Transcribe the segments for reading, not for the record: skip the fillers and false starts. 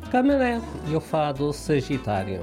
Camaré e o fado Sagitário.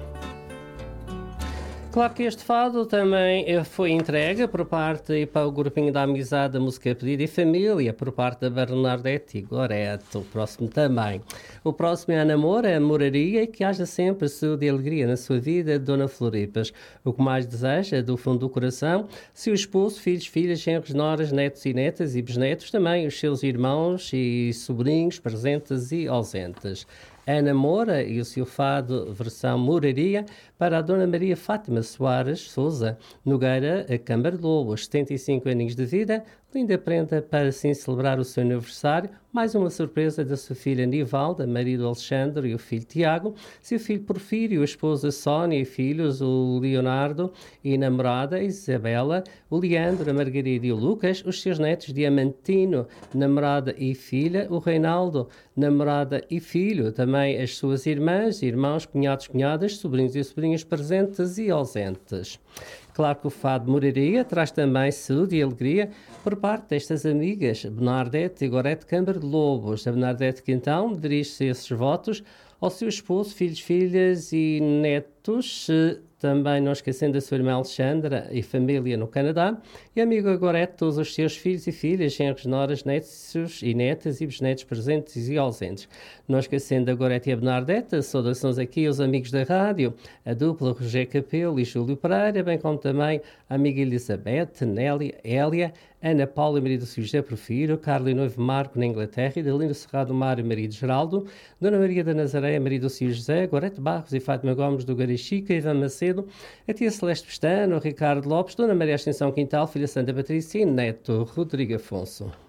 Claro que este fado também foi entregue por parte e para o grupinho da amizade da música pedida e família, por parte da Bernadette e Goreto. O próximo também. O próximo é a namora, a moraria e que haja sempre saúde e alegria na sua vida, Dona Floripas. O que mais deseja, do fundo do coração, seu esposo, filhos, filhas, genros, noras, netos e netas e bisnetos, também os seus irmãos e sobrinhos, presentes e ausentes. A namora e o seu fado versão moraria para a Dona Maria Fátima Soares Souza Nogueira, a Câmara de Lobos, 75 aninhos de vida, linda prenda para assim celebrar o seu aniversário, mais uma surpresa da sua filha Nivalda, marido Alexandre e o filho Tiago, seu filho Porfírio, a esposa Sónia e filhos, o Leonardo e namorada Isabela, o Leandro, a Margarida e o Lucas, os seus netos Diamantino, namorada e filha, o Reinaldo, namorada e filho, também as suas irmãs, irmãos, cunhados, cunhadas, sobrinhos e sobrinhas presentes e ausentes. Claro que o fado moraria traz também saúde e alegria por parte destas amigas, Bernadette e Gorete Câmara de Lobos. A Bernadette que então dirige-se esses votos ao seu esposo, filhos, filhas e netos, também não esquecendo da sua irmã Alexandra e família no Canadá, e amigo Gorete, todos os seus filhos e filhas, genros, noras, netos e netas e bisnetos presentes e ausentes. Não esquecendo da Gorete e a Bernadette, saudações aqui aos amigos da rádio, a dupla Roger Capelo e Júlio Pereira, bem como também a amiga Elizabeth, Nélia, Hélia, Ana Paula e marido José Profiro, Carlos e noivo Marco na Inglaterra, e Dalino Serrado Mário e marido Geraldo, Dona Maria da Nazaré, marido José, Gorete Barros e Fátima Gomes do Garichica, Ivan Macedo, a tia Celeste Pestano, Ricardo Lopes, Dona Maria Ascensão Quintal, filha Santa Patrícia e neto Rodrigo Afonso.